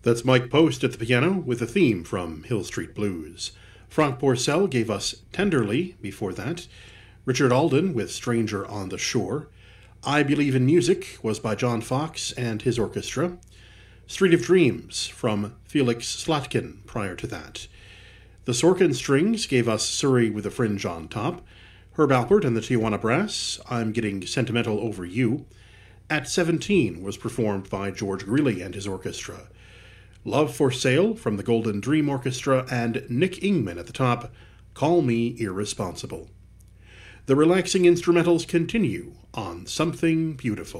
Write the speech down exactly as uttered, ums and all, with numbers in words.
That's Mike Post at the piano with a theme from Hill Street Blues. Frank Borcel gave us Tenderly before that. Richard Alden with Stranger on the Shore. I Believe in Music was by John Fox and his orchestra. Street of Dreams from Felix Slatkin prior to that. The Sorkin Strings gave us Surrey with a Fringe on Top. Herb Alpert and the Tijuana Brass, I'm Getting Sentimental Over You. At Seventeen was performed by George Greeley and his orchestra. Love for Sale from the Golden Dream Orchestra, and Nick Ingman at the top, Call Me Irresponsible. The relaxing instrumentals continue on Something Beautiful.